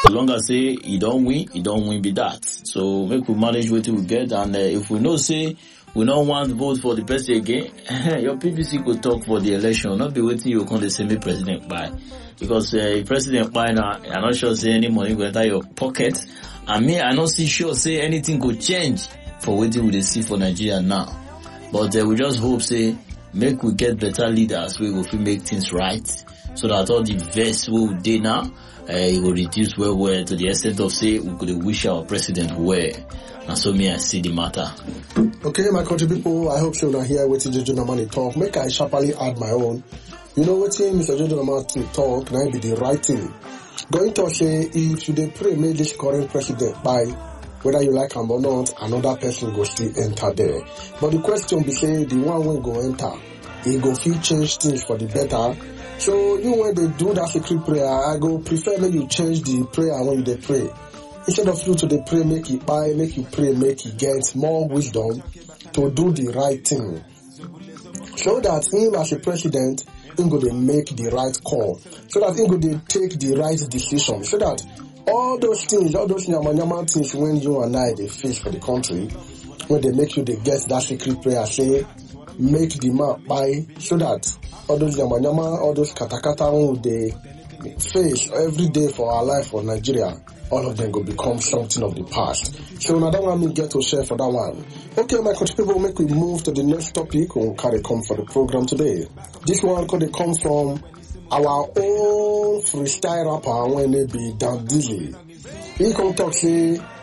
So long as say he don't win be that. So make we manage what we get, and if we know say we don't want to vote for the person again, your PPC could talk for the election, not be waiting you come the same president by. Because president by now, I'm not sure say any money will enter your pocket. And me, I'm not sure say anything could change for waiting we see for Nigeria now. But we just hope say make we get better leaders, we will make things right, so that all the vests we will do now, it will reduce well to the extent of say we could wish our president well. And so me I see the matter. Okay, my country people, I hope you will hear what Jojo Namani talk. Make I sharply add my own. You know what Mr. Jojo Namani talk, now be the right thing. Going to say if you dey pray make this current president by whether you like him or not, another person go still enter there. But the question be say the one when go enter, he go feel change things for the better. So you when they do that secret prayer, I go prefer make you change the prayer when you dey pray. Instead of you to dey pray, make you buy, make you pray, make you get more wisdom to do the right thing. So that him as a president, him go dey make the right call. So that him go dey take the right decision. So that all those nyama things when you and I they face for the country, when they make you they get that secret prayer, say make the map buy, so that all those nyama, all those katakata when they face every day for our life for Nigeria, all of them will become something of the past. So now that one me get to share for that one. Okay, my country people, make we move to the next topic. We'll carry come for the program today. This one could come from our own freestyle rapper when they be Dan Dizzy. He come talk say